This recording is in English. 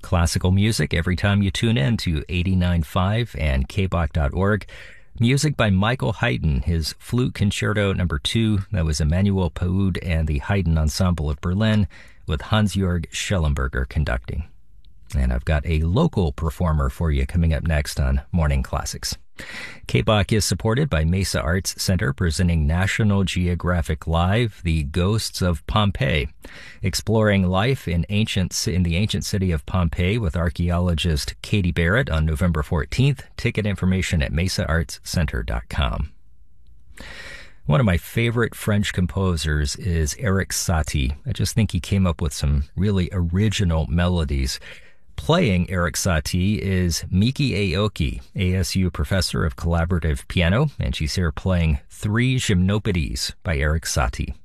classical music every time you tune in to 89.5 and kbach.org. Music by Michael Haydn, his Flute Concerto No. 2. That was Emanuel Paud and the Haydn Ensemble of Berlin with Hans-Jörg Schellenberger conducting. And I've got a local performer for you coming up next on Morning Classics. KBach is supported by Mesa Arts Center, presenting National Geographic Live, The Ghosts of Pompeii, exploring life in the ancient city of Pompeii with archaeologist Katie Barrett on November 14th. Ticket information at mesaartscenter.com. One of my favorite French composers is Erik Satie. I just think he came up with some really original melodies. Playing Erik Satie is Miki Aoki, ASU professor of collaborative piano, and she's here playing Three Gymnopédies by Erik Satie.